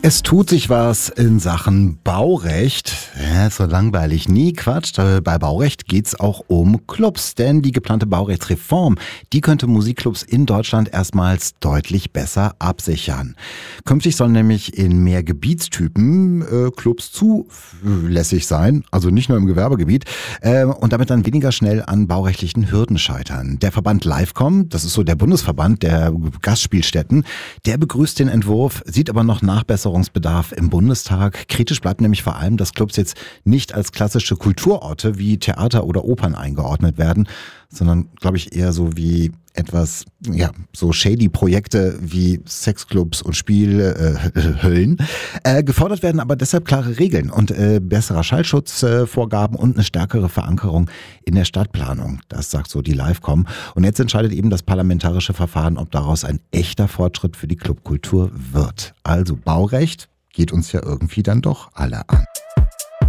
Es tut sich was in Sachen Baurecht. Ja, ist so langweilig. Nie Quatsch. Bei Baurecht geht's auch um Clubs. Denn die geplante Baurechtsreform, die könnte Musikclubs in Deutschland erstmals deutlich besser absichern. Künftig sollen nämlich in mehr Gebietstypen Clubs zulässig sein. Also nicht nur im Gewerbegebiet. Und damit dann weniger schnell an baurechtlichen Hürden scheitern. Der Verband Livecom, das ist so der Bundesverband der Gastspielstätten, der begrüßt den Entwurf, sieht aber noch Nachbesserungsbedarf im Bundestag. Kritisch bleibt nämlich vor allem, dass Clubs jetzt nicht als klassische Kulturorte wie Theater oder Opern eingeordnet werden, sondern, glaube ich, eher so wie etwas, ja, so shady Projekte wie Sexclubs und Spielhöllen. Gefordert werden aber deshalb klare Regeln und besserer Schallschutzvorgaben und eine stärkere Verankerung in der Stadtplanung. Das sagt so die Livecom. Und jetzt entscheidet eben das parlamentarische Verfahren, ob daraus ein echter Fortschritt für die Clubkultur wird. Also Baurecht geht uns ja irgendwie dann doch alle an.